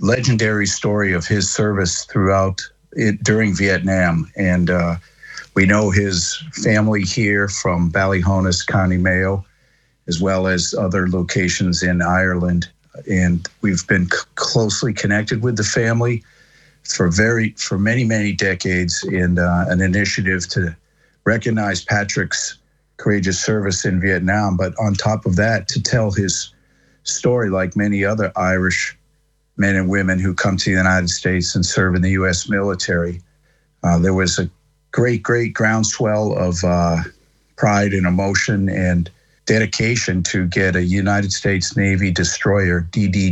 legendary story of his service throughout it during Vietnam. And we know his family here from Ballyhonus, County Mayo, as well as other locations in Ireland. And we've been closely connected with the family for many, many decades in an initiative to recognize Patrick's courageous service in Vietnam. But on top of that, to tell his story like many other Irish men and women who come to the United States and serve in the U.S. military. There was a great groundswell of pride and emotion and dedication to get a United States Navy destroyer,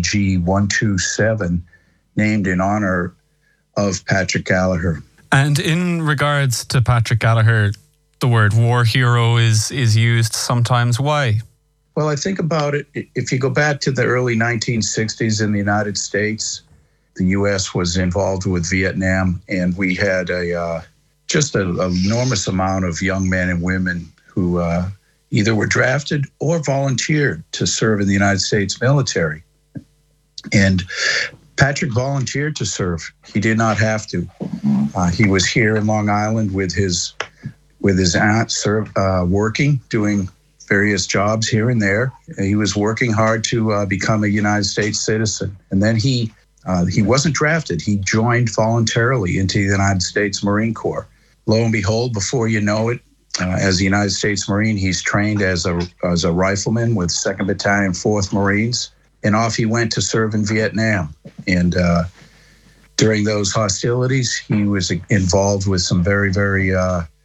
DDG-127, named in honor of Patrick Gallagher. And in regards to Patrick Gallagher, the word war hero is used sometimes. Why? Well, I think about it, if you go back to the early 1960s in the United States, the U.S. was involved with Vietnam, and we had just an enormous amount of young men and women who either were drafted or volunteered to serve in the United States military. And Patrick volunteered to serve. He did not have to. He was here in Long Island with his aunt, working, doing various jobs here and there. He was working hard to become a United States citizen. And then he wasn't drafted. He joined voluntarily into the United States Marine Corps. Lo and behold, before you know it, as a United States Marine, he's trained as a rifleman with 2nd Battalion, 4th Marines, and off he went to serve in Vietnam. And during those hostilities, he was involved with some very, very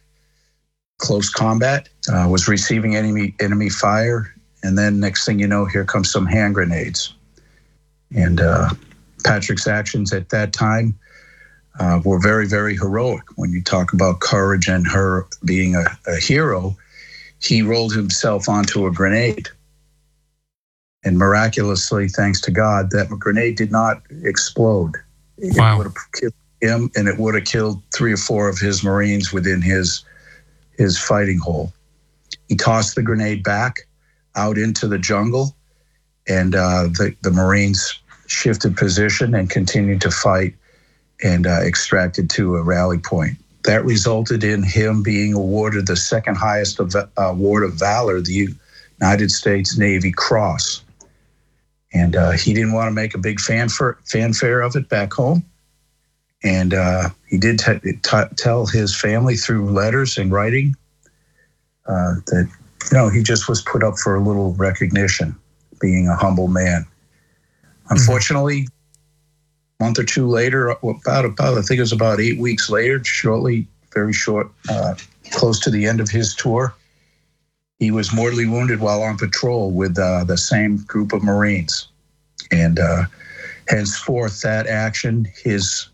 close combat, was receiving enemy fire, and then next thing you know, here comes some hand grenades. And Patrick's actions at that time were very, very heroic. When you talk about courage and her being a hero, he rolled himself onto a grenade. And miraculously, thanks to God, that grenade did not explode. Wow. It would have killed him, and it would have killed 3 or 4 of his Marines within his fighting hole. He tossed the grenade back out into the jungle, and the Marines shifted position and continued to fight and extracted to a rally point. That resulted in him being awarded the 2nd highest award of valor, the United States Navy Cross. And he didn't want to make a big fanfare of it back home. And he did tell his family through letters and writing that, he just was put up for a little recognition, being a humble man. Unfortunately, a month or two later, about I think it was about 8 weeks later, very short, close to the end of his tour, he was mortally wounded while on patrol with the same group of Marines. And henceforth, that action, his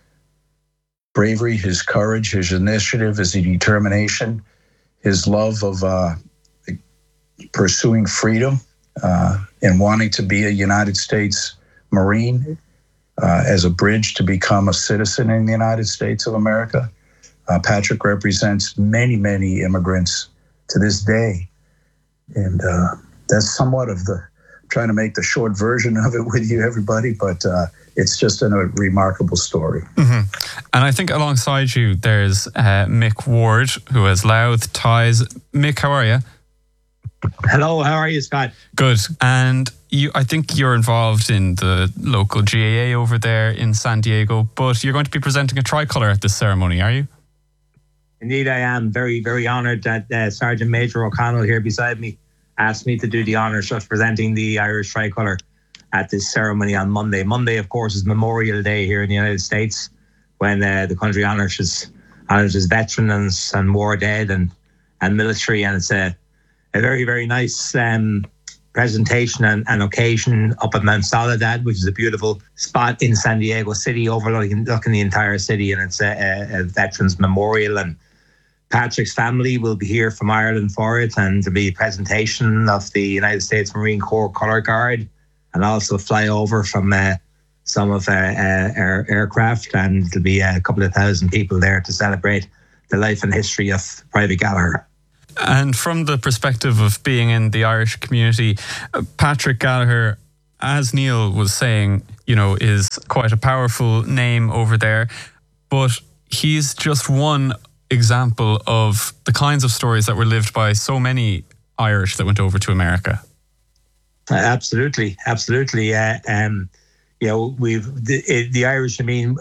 bravery, his courage, his initiative, his determination, his love of pursuing freedom and wanting to be a United States Marine as a bridge to become a citizen in the United States of America. Patrick represents many, many immigrants to this day. And that's somewhat of trying to make the short version of it with you, everybody, but it's just a remarkable story. Mm-hmm. And I think alongside you, there's Mick Ward, who has Louth ties. Mick, how are you? Hello, how are you, Scott? Good. And I think you're involved in the local GAA over there in San Diego, but you're going to be presenting a tricolour at this ceremony, are you? Indeed, I am. Very, very honoured that Sergeant Major O'Connell here beside me asked me to do the honours of presenting the Irish tricolour at this ceremony on Monday. Monday, of course, is Memorial Day here in the United States, when the country honours its veterans and war dead and military, and it's a very, very nice presentation and occasion up at Mount Soledad, which is a beautiful spot in San Diego City, overlooking the entire city, and it's a veterans memorial. And Patrick's family will be here from Ireland for it, and there'll be a presentation of the United States Marine Corps Colour Guard, and also fly over from some of our aircraft, and there'll be a couple of thousand people there to celebrate the life and history of Private Gallagher. And from the perspective of being in the Irish community, Patrick Gallagher, as Neil was saying, is quite a powerful name over there. But he's just one example of the kinds of stories that were lived by so many Irish that went over to America. Absolutely. We've the Irish. I mean,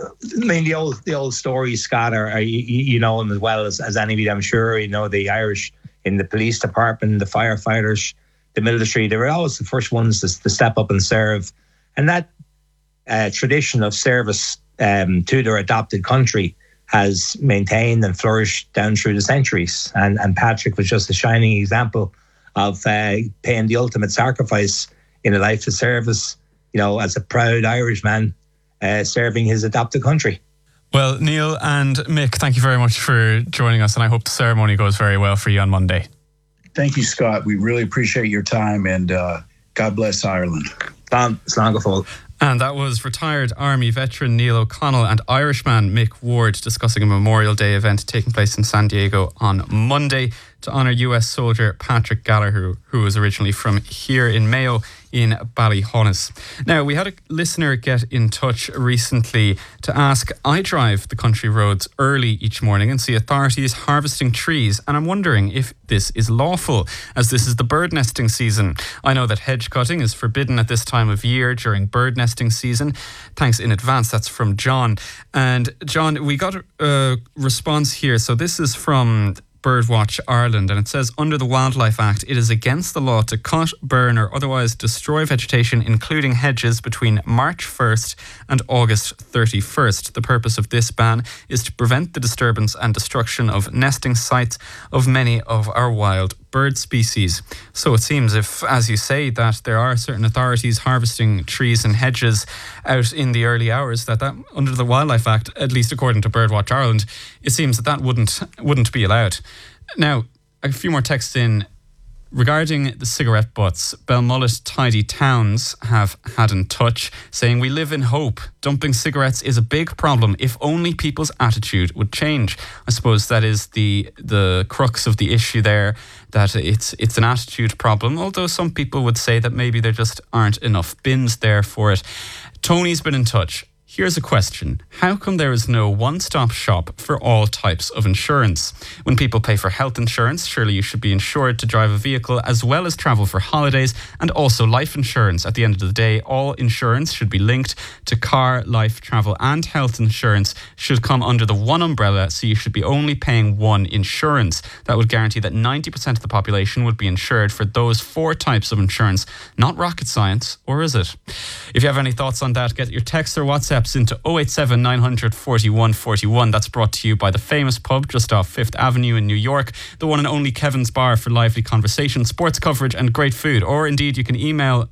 the old stories, Scott, are you know them as well as anybody, I'm sure. The Irish in the police department, the firefighters, the military. They were always the first ones to step up and serve, and that tradition of service to their adopted country has maintained and flourished down through the centuries. And Patrick was just a shining example of paying the ultimate sacrifice in a life of service, as a proud Irishman serving his adopted country. Well, Neil and Mick, thank you very much for joining us, and I hope the ceremony goes very well for you on Monday. Thank you, Scott. We really appreciate your time, and God bless Ireland. Slán go fóill. And that was retired Army veteran Neil O'Connell and Irishman Mick Ward discussing a Memorial Day event taking place in San Diego on Monday to honour US soldier Patrick Gallagher, who was originally from here in Mayo in Ballyhonus. Now, we had a listener get in touch recently to ask, I drive the country roads early each morning and see authorities harvesting trees, and I'm wondering if this is lawful, as this is the bird nesting season. I know that hedge cutting is forbidden at this time of year during bird nesting season. Thanks in advance. That's from John. And John, we got a response here. So this is from Birdwatch Ireland, and it says, under the Wildlife Act, it is against the law to cut, burn or otherwise destroy vegetation, including hedges, between March 1st and August 31st. The purpose of this ban is to prevent the disturbance and destruction of nesting sites of many of our wild bird species. So it seems, if, as you say, that there are certain authorities harvesting trees and hedges out in the early hours, that under the Wildlife Act, at least according to Birdwatch Ireland, it seems that wouldn't be allowed. Now, a few more texts in regarding the cigarette butts. Belmullet Tidy Towns have had in touch saying, we live in hope. Dumping cigarettes is a big problem if only people's attitude would change. I suppose that is the crux of the issue there, that it's an attitude problem, although some people would say that maybe there just aren't enough bins there for it. Tony's been in touch. Here's a question. How come there is no one-stop shop for all types of insurance? When people pay for health insurance, surely you should be insured to drive a vehicle as well as travel for holidays, and also life insurance. At the end of the day, all insurance should be linked to car, life, travel and health insurance should come under the one umbrella, so you should be only paying one insurance. That would guarantee that 90% of the population would be insured for those four types of insurance. Not rocket science, or is it? If you have any thoughts on that, get your texts or WhatsApps into 087 900 41 41. That's brought to you by the famous pub just off 5th Avenue in New York, the one and only Kevin's Bar, for lively conversation, sports coverage and great food. Or indeed, you can email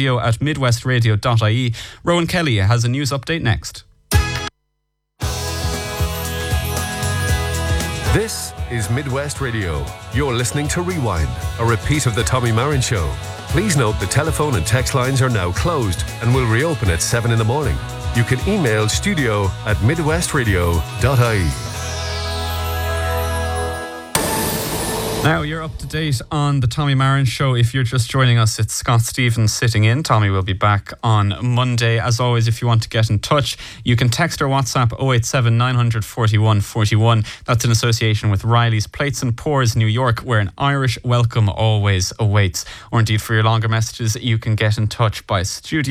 studio@midwestradio.ie. Rowan Kelly has a news update next. This is Midwest Radio. You're listening to Rewind, a repeat of the Tommy Marin Show. Please note the telephone and text lines are now closed and will reopen at 7 in the morning. You can email studio@midwestradio.ie. Now you're up to date on the Tommy Marin Show. If you're just joining us, it's Scott Stevens sitting in. Tommy will be back on Monday. As always, if you want to get in touch, you can text or WhatsApp 087 900 41 41. That's in association with Riley's Plates and Pours New York, where an Irish welcome always awaits. Or indeed, for your longer messages, you can get in touch by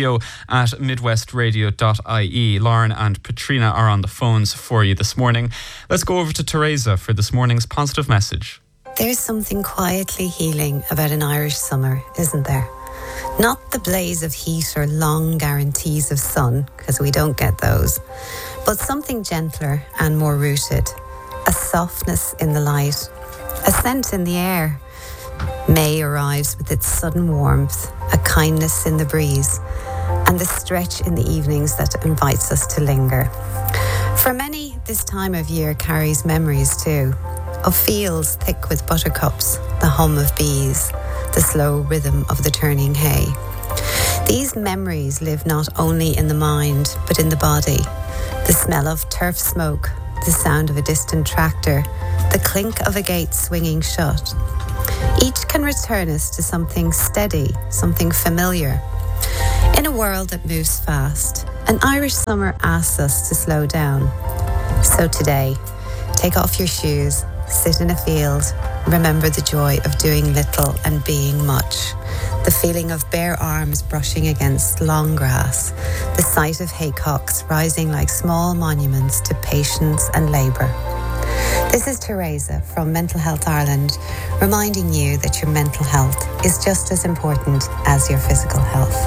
studio@midwestradio.ie. Lauren and Patrina are on the phones for you this morning. Let's go over to Teresa for this morning's positive message. There's something quietly healing about an Irish summer, isn't there? Not the blaze of heat or long guarantees of sun, because we don't get those, but something gentler and more rooted. A softness in the light, a scent in the air. May arrives with its sudden warmth, a kindness in the breeze, and the stretch in the evenings that invites us to linger. For many, this time of year carries memories too, of fields thick with buttercups, the hum of bees, the slow rhythm of the turning hay. These memories live not only in the mind, but in the body. The smell of turf smoke, the sound of a distant tractor, the clink of a gate swinging shut. Each can return us to something steady, something familiar. In a world that moves fast, an Irish summer asks us to slow down. So today, take off your shoes, sit in a field, remember the joy of doing little and being much. The feeling of bare arms brushing against long grass, the sight of haycocks rising like small monuments to patience and labour. This is Teresa from Mental Health Ireland, reminding you that your mental health is just as important as your physical health.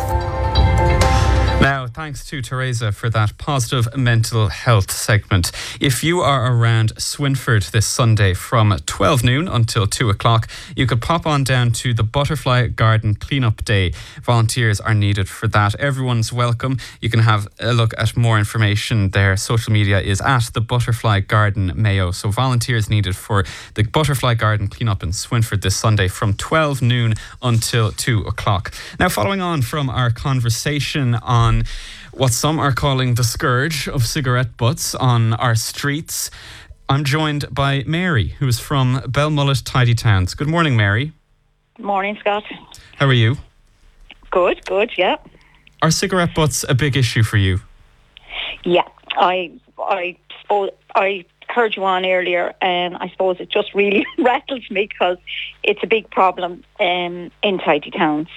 Now, thanks to Teresa for that positive mental health segment. If you are around Swinford this Sunday from 12 noon until 2 o'clock, you could pop on down to the Butterfly Garden Cleanup Day. Volunteers are needed for that. Everyone's welcome. You can have a look at more information there. Social media is at the Butterfly Garden Mayo. So volunteers needed for the Butterfly Garden Cleanup in Swinford this Sunday from 12 noon until 2 o'clock. Now, following on from our conversation on what some are calling the scourge of cigarette butts on our streets, I'm joined by Mary, who is from Belmullet Tidy Towns. Good morning, Mary. Good morning, Scott. How are you? Good, yeah. Are cigarette butts a big issue for you? Yeah, I suppose I heard you on earlier, and I suppose it just really rattles me because it's a big problem in tidy towns.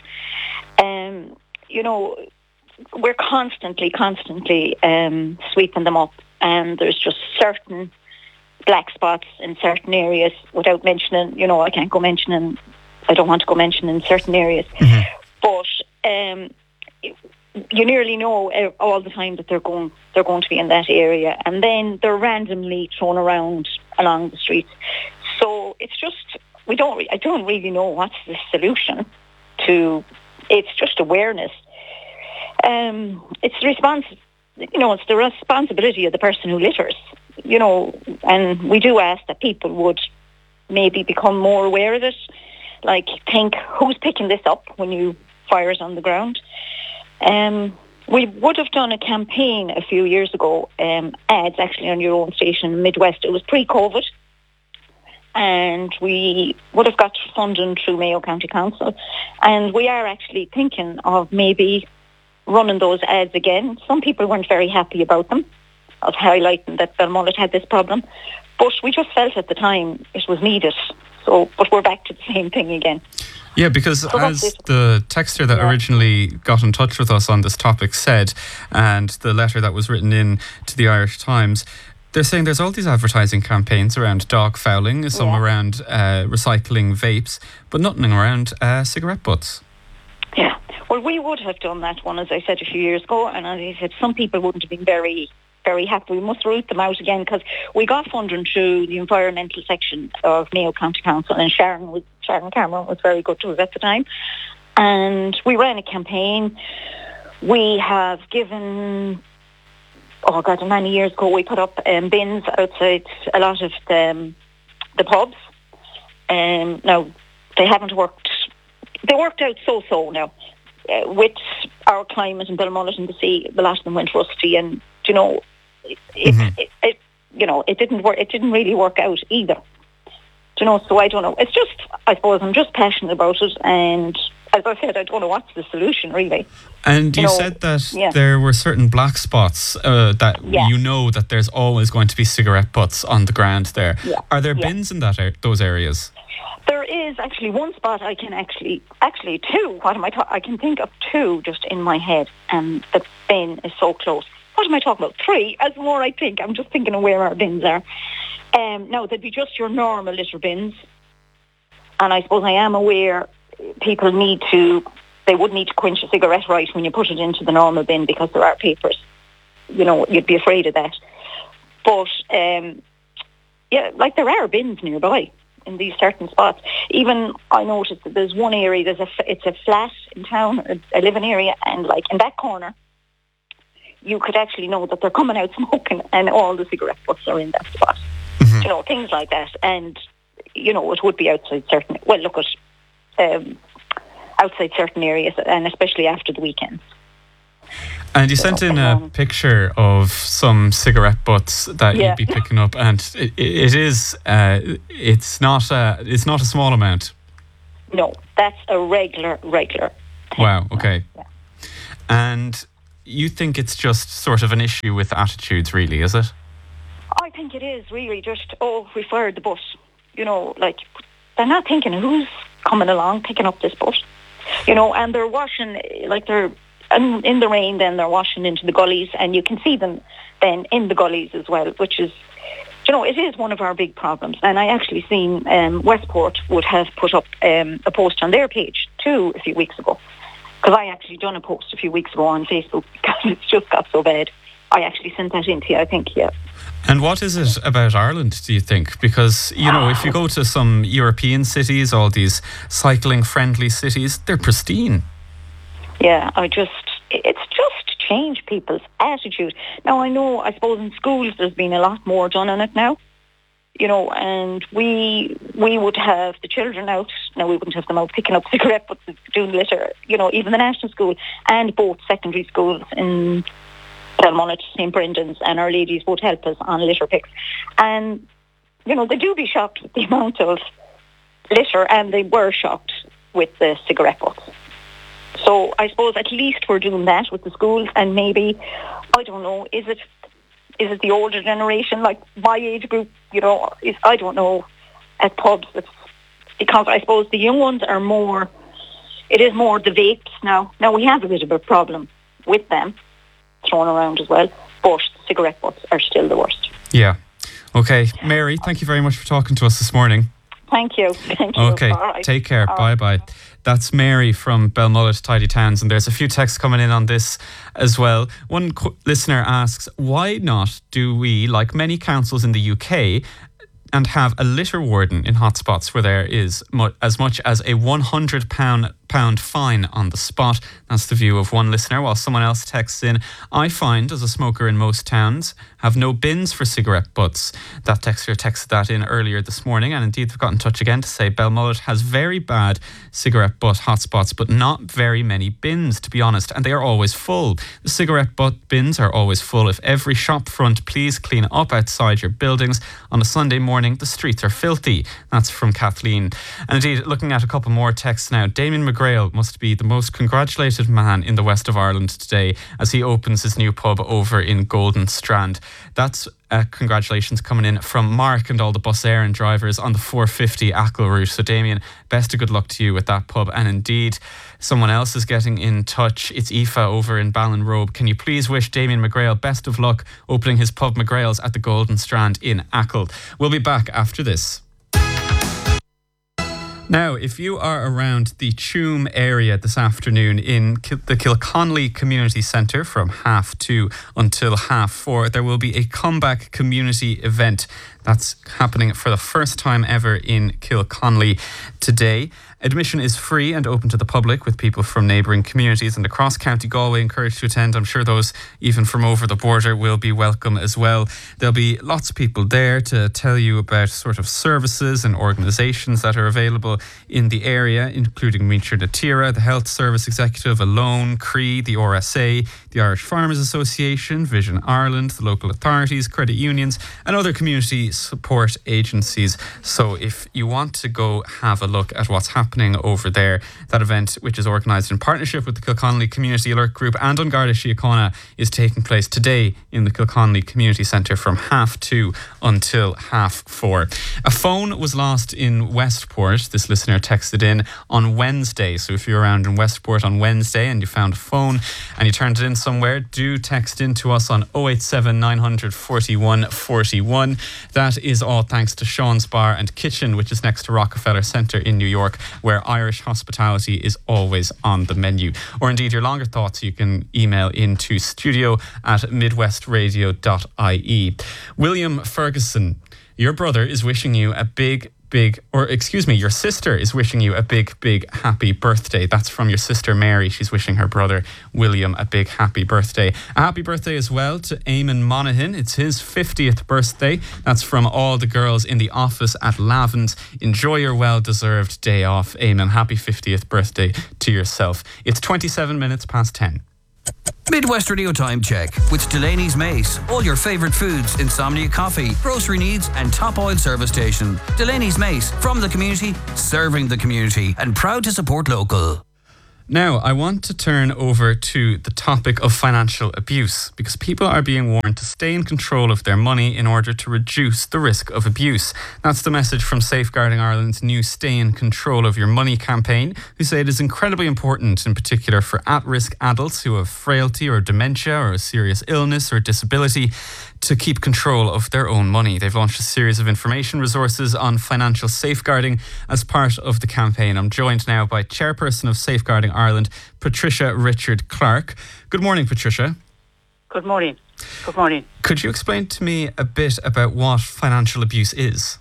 You know, we're constantly sweeping them up, and there's just certain black spots in certain areas without mentioning, you know, I don't want to go mentioning certain areas. Mm-hmm. But you nearly know all the time that they're going to be in that area, and then they're randomly thrown around along the streets. So it's just, I don't really know what's the solution to, it's just awareness. It's the responsibility of the person who litters, you know, and we do ask that people would maybe become more aware of it, like think who's picking this up when you fire it on the ground. We would have done a campaign a few years ago, ads actually on your own station in Midwest. It was pre-COVID, and we would have got funding through Mayo County Council, and we are actually thinking of maybe running those ads again. Some people weren't very happy about them, of highlighting that Belmullet had this problem, but we just felt at the time it was needed. So, but we're back to the same thing again. Yeah, because as the texter that originally got in touch with us on this topic said, and the letter that was written in to the Irish Times, they're saying there's all these advertising campaigns around dog fouling, some around recycling vapes, but nothing around cigarette butts. Yeah. Well, we would have done that one, as I said, a few years ago, and as I said, some people wouldn't have been very, very happy. We must root them out again, because we got funding through the environmental section of Mayo County Council, and Sharon Cameron was very good to us at the time, and we ran a campaign. We have given, many years ago, we put up bins outside a lot of the pubs. Now, they haven't worked. They worked out so now. With our climate in Belmullet and the sea, a lot of them went rusty, and you know, it didn't work. It didn't really work out either. You know, so I don't know. It's just, I suppose, I'm just passionate about it, and as I said, I don't know what's the solution really. And you said that there were certain black spots that you know that there's always going to be cigarette butts on the ground there. Yeah. Are there bins in those areas? There is actually one spot I can actually two. What am I I can think of two just in my head, and the bin is so close. What am I talking about? Three. As more I think, I'm just thinking of where our bins are. Now, they'd be just your normal litter bins, and I suppose I am aware people they would need to quench a cigarette right when you put it into the normal bin, because there are papers. You know, you'd be afraid of that. But there are bins nearby in these certain spots. Even I noticed that there's one area, it's a flat in town, a living area, and like in that corner, you could actually know that they're coming out smoking, and all the cigarette butts are in that spot. Mm-hmm. You know, things like that. And, you know, it would be outside certain areas, and especially after the weekends. And you sent in a picture of some cigarette butts that you'd be picking up, and it's not a small amount. No, that's a regular. Wow. Okay. Yeah. And you think it's just sort of an issue with attitudes, really, is it? I think it is really just, we fired the bus. You know, like, they're not thinking who's coming along picking up this bus. You know, and they're washing, like they're in the rain, then they're washing into the gullies, and you can see them then in the gullies as well, which is, you know, it is one of our big problems. And I actually seen Westport would have put up a post on their page too a few weeks ago. Because I actually done a post a few weeks ago on Facebook because it's just got so bad. I actually sent that in to you, I think, yeah. And what is it about Ireland, do you think? Because, you know, if you go to some European cities, all these cycling-friendly cities, they're pristine. Yeah, it's just changed people's attitude. Now, I suppose in schools there's been a lot more done on it now, you know, and we would have the children out. Now, we wouldn't have them out picking up cigarette butts and doing litter, you know, even the national school and both secondary schools in Belmullet, St. Brendan's and Our Ladies would help us on litter picks. And, you know, they do be shocked with the amount of litter, and they were shocked with the cigarette butts. So I suppose at least we're doing that with the schools, and maybe, I don't know, is it the older generation, like my age group, you know, I don't know, at pubs, because I suppose the young ones are more, it is more the vapes now. Now we have a bit of a problem with them thrown around as well, but cigarette butts are still the worst. Yeah. Okay, Mary, thank you very much for talking to us this morning. Thank you. Thank you. Okay, right. Take care. All Bye-bye. Right. That's Mary from Belmullet Tidy Towns, and there's a few texts coming in on this as well. One listener asks, why not do we, like many councils in the UK, and have a litter warden in hotspots where there is as much as a £100 fine on the spot? That's the view of one listener, while someone else texts in, I find, as a smoker in most towns, have no bins for cigarette butts. That texter texted that in earlier this morning, and indeed they've got in touch again to say Belmullet has very bad cigarette butt hotspots, but not very many bins, to be honest, and they are always full. The cigarette butt bins are always full. If every shop front, please clean up outside your buildings. On a Sunday morning, the streets are filthy. That's from Kathleen. And indeed, looking at a couple more texts now, Damien McGrail must be the most congratulated man in the west of Ireland today as he opens his new pub over in Golden Strand. That's congratulations coming in from Mark and all the bus Éireann drivers on the 450 Achill route. So Damien, best of good luck to you with that pub. And indeed, someone else is getting in touch. It's Aoife over in Ballinrobe. Can you please wish Damien McGrail best of luck opening his pub McGrail's at the Golden Strand in Achill. We'll be back after this. Now, if you are around the Tuam area this afternoon in the Kilconnelly Community Centre from 2:30 until 4:30, there will be a comeback community event that's happening for the first time ever in Kilconnelly today. Admission is free and open to the public, with people from neighbouring communities and across County Galway encouraged to attend. I'm sure those even from over the border will be welcome as well. There'll be lots of people there to tell you about sort of services and organisations that are available in the area, including Míochair na Tíre, the Health Service Executive, Alone, CRE, the RSA, the Irish Farmers Association, Vision Ireland, the local authorities, credit unions and other community support agencies. So if you want to go have a look at what's happening over there, that event, which is organised in partnership with the Kilconnelly Community Alert Group and An Garda Síochána, is taking place today in the Kilconnelly Community Centre from 2:30 until 4:30. A phone was lost in Westport. This listener texted in on Wednesday. So if you're around in Westport on Wednesday and you found a phone and you turned it in somewhere, do text in to us on 087 900 41 41. That is all thanks to Sean's Bar and Kitchen, which is next to Rockefeller Centre in New York, where Irish hospitality is always on the menu. Or indeed, your longer thoughts you can email into studio@midwestradio.ie. William Ferguson, your brother is wishing you a your sister is wishing you a big happy birthday. That's from your sister Mary. She's wishing her brother William a big happy birthday. A happy birthday as well to Eamon Monaghan. It's his 50th birthday. That's from all the girls in the office at Lavend. Enjoy your well-deserved day off, Eamon. Happy 50th birthday to yourself. It's 27 minutes past 10. Midwest Radio Time Check with Delaney's Mace. All your favourite foods, insomnia coffee, grocery needs and top oil service station. Delaney's Mace, from the community, serving the community and proud to support local. Now, I want to turn over to the topic of financial abuse because people are being warned to stay in control of their money in order to reduce the risk of abuse. That's the message from Safeguarding Ireland's new Stay in Control of Your Money campaign, who say it is incredibly important, in particular for at-risk adults who have frailty or dementia or a serious illness or disability, to keep control of their own money. They've launched a series of information resources on financial safeguarding as part of the campaign. I'm joined now by Chairperson of Safeguarding Ireland, Patricia Richard-Clarke. Good morning, Patricia. Good morning. Good morning. Could you explain to me a bit about what financial abuse is?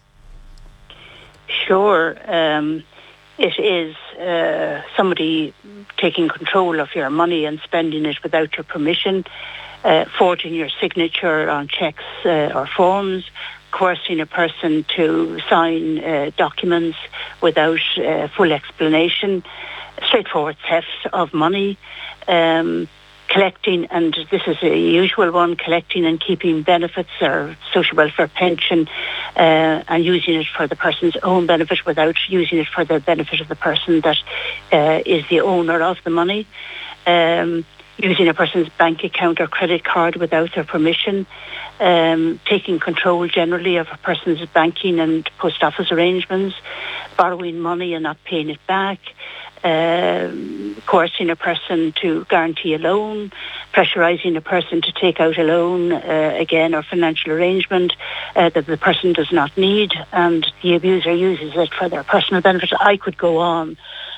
Sure. It is somebody taking control of your money and spending it without your permission, forging your signature on checks or forms, coercing a person to sign documents without full explanation, straightforward theft of money, collecting, and this is a usual one, collecting and keeping benefits or social welfare pension and using it for the person's own benefit without using it for the benefit of the person that is the owner of the money. Using a person's bank account or credit card without their permission, taking control generally of a person's banking and post office arrangements, borrowing money and not paying it back, coercing a person to guarantee a loan, pressurising a person to take out a loan, again, or financial arrangement that the person does not need, and the abuser uses it for their personal benefit. I could go on.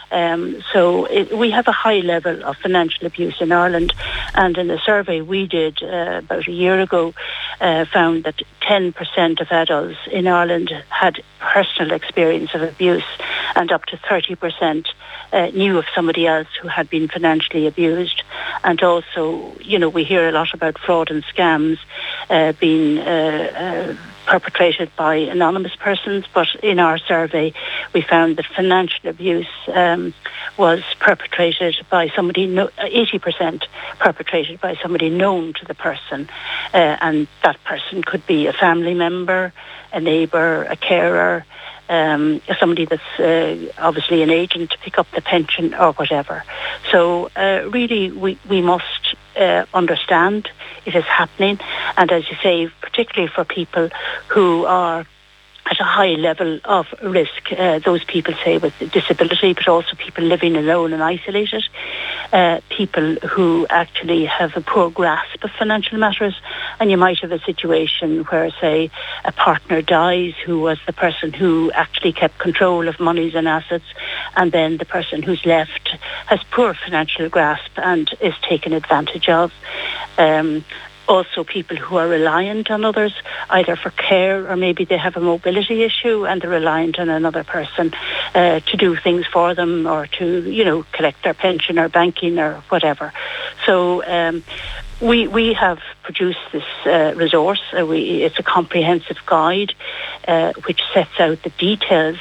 We have a high level of financial abuse in Ireland, and in a survey we did about a year ago found that 10% of adults in Ireland had personal experience of abuse, and up to 30% knew of somebody else who had been financially abused. And also, we hear a lot about fraud and scams being perpetrated by anonymous persons, but in our survey we found that financial abuse was perpetrated by somebody, 80% perpetrated by somebody known to the person, and that person could be a family member, a neighbour, a carer, somebody that's obviously an agent to pick up the pension or whatever. So really we must understand it is happening, and as you say, particularly for people who are at a high level of risk, those people, say, with disability, but also people living alone and isolated, people who actually have a poor grasp of financial matters. And you might have a situation where, say, a partner dies who was the person who actually kept control of monies and assets, and then the person who's left has poor financial grasp and is taken advantage of. Also people who are reliant on others, either for care or maybe they have a mobility issue and they're reliant on another person to do things for them, or to, collect their pension or banking or whatever. So we have produced this resource. It's a comprehensive guide which sets out the details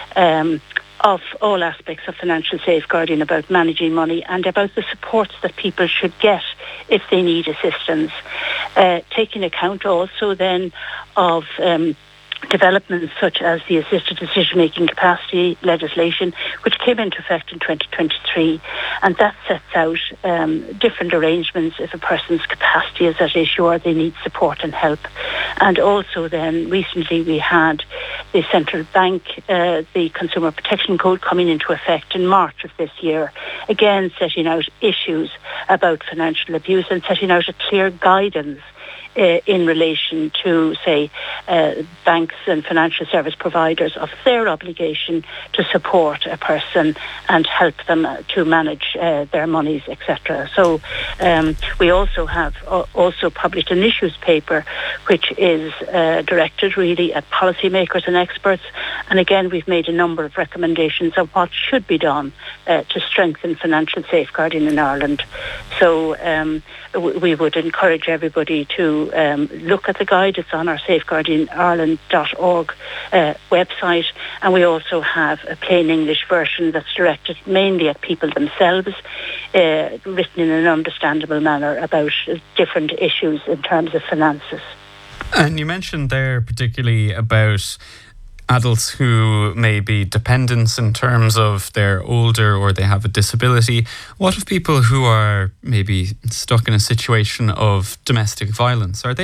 of all aspects of financial safeguarding, about managing money and about the supports that people should get if they need assistance. Taking account also then of developments such as the assisted decision-making capacity legislation, which came into effect in 2023, and that sets out different arrangements if a person's capacity is at issue or they need support and help. And also then recently we had the central bank, the Consumer Protection Code coming into effect in March of this year, again setting out issues about financial abuse and setting out a clear guidance in relation to, say, banks and financial service providers of their obligation to support a person and help them to manage their monies, etc. So we also have also published an issues paper which is directed really at policymakers and experts, and again we've made a number of recommendations on what should be done to strengthen financial safeguarding in Ireland. So we would encourage everybody to look at the guide. It's on our safeguardingireland.org website, and we also have a plain English version that's directed mainly at people themselves, written in an understandable manner about different issues in terms of finances. And you mentioned there particularly about adults who may be dependents in terms of they're older or they have a disability? What of people who are maybe stuck in a situation of domestic violence? Are they